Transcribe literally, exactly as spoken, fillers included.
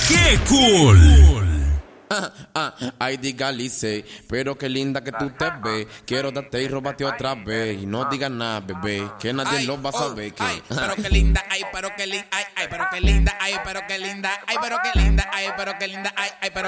¡Qué cool! Ah, ah, ay, dígalice, pero qué linda que tú te ves. Quiero darte y robarte otra vez. Y no digas nada, bebé, que nadie Ay, lo va a oh, saber. Que... ay, pero qué linda, ay, pero qué linda, ay, ay, pero qué linda, ay, pero qué linda, ay, pero qué linda, ay, pero qué linda, ay, ay, pero